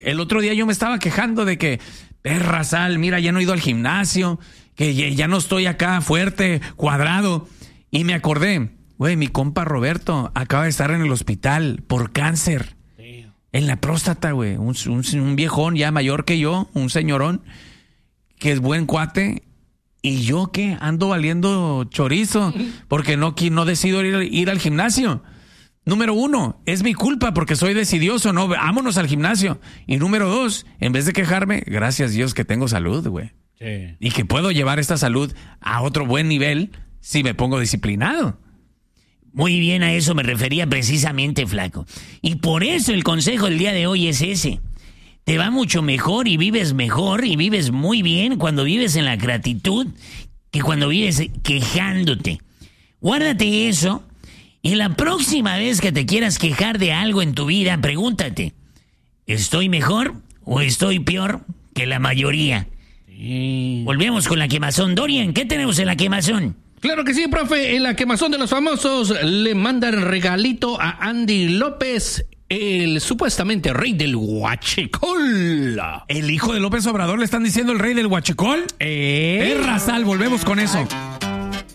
El otro día yo me estaba quejando de que, perra Sal, mira, ya no he ido al gimnasio, que ya no estoy acá fuerte, cuadrado. Y me acordé, güey, mi compa Roberto acaba de estar en el hospital por cáncer. En la próstata, güey. Un viejón ya mayor que yo, un señorón, que es buen cuate. Y yo, ¿qué? Ando valiendo chorizo porque no decido ir al gimnasio. Número 1, es mi culpa porque soy decidioso, no, vámonos al gimnasio. Y número 2, en vez de quejarme, gracias Dios que tengo salud, güey. Sí. Y que puedo llevar esta salud a otro buen nivel si me pongo disciplinado. Muy bien, a eso me refería precisamente, flaco. Y por eso el consejo del día de hoy es ese. Te va mucho mejor y vives muy bien cuando vives en la gratitud que cuando vives quejándote. Guárdate eso. Y la próxima vez que te quieras quejar de algo en tu vida, pregúntate, ¿estoy mejor o estoy peor que la mayoría? Sí. Volvemos con la quemazón. Dorian, ¿qué tenemos en la quemazón? Claro que sí, profe. En la quemazón de los famosos le mandan regalito a Andy López, el supuestamente rey del huachicol. ¿El hijo de López Obrador le están diciendo el rey del huachicol? Razal, volvemos con eso.